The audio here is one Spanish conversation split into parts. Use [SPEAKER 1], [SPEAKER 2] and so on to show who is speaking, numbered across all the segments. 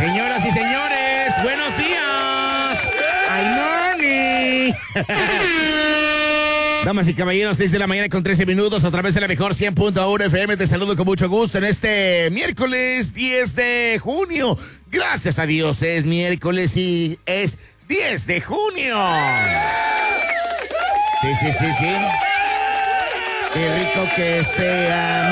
[SPEAKER 1] Señoras y señores, buenos días. Ay, morning. Damas y caballeros, 6 de la mañana con 13 minutos a través de la mejor 100.1 FM. Te saludo con mucho gusto en este miércoles 10 de junio. Gracias a Dios es miércoles y es 10 de junio. Sí. Qué rico que sea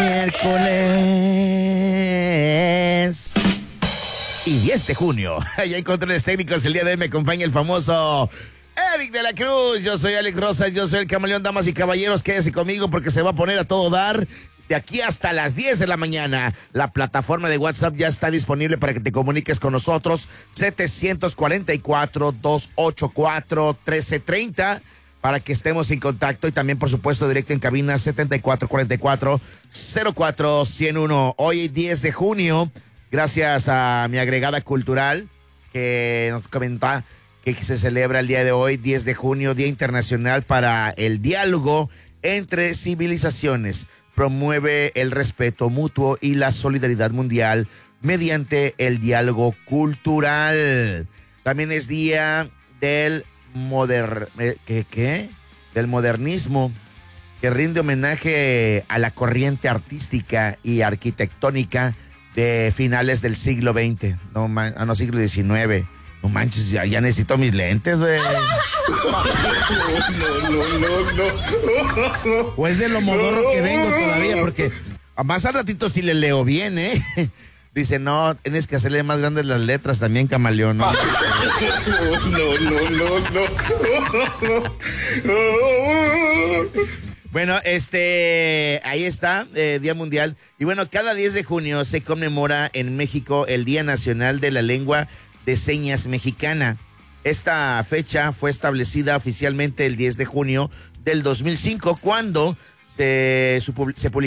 [SPEAKER 1] miércoles y 10 de junio. Ya en controles técnicos el día de hoy me acompaña el famoso Eric de la Cruz. Yo soy Alex Rosas, yo soy el Camaleón. Damas y caballeros, quédese conmigo porque se va a poner a todo dar de aquí hasta las 10 de la mañana. La plataforma de WhatsApp ya está disponible para que te comuniques con nosotros. 744-284-1330 para que estemos en contacto, y también, por supuesto, directo en cabina 7444-04-101. Hoy 10 de junio, gracias a mi agregada cultural que nos comenta que se celebra el día de hoy, 10 de junio, Día Internacional para el Diálogo entre Civilizaciones. Promueve el respeto mutuo y la solidaridad mundial mediante el diálogo cultural. También es día del del modernismo, que rinde homenaje a la corriente artística y arquitectónica de finales del siglo XX, siglo XIX. No manches, ya necesito mis lentes, güey. No. Pues de lo modorro que vengo todavía, porque más al ratito sí le leo bien, ¿eh? Dice, no, tienes que hacerle más grandes las letras también, Camaleón, ¿no? No. Bueno, ahí está, Día Mundial. Y bueno, cada 10 de junio se conmemora en México el Día Nacional de la Lengua de Señas Mexicana. Esta fecha fue establecida oficialmente el 10 de junio del 2005, cuando se publicó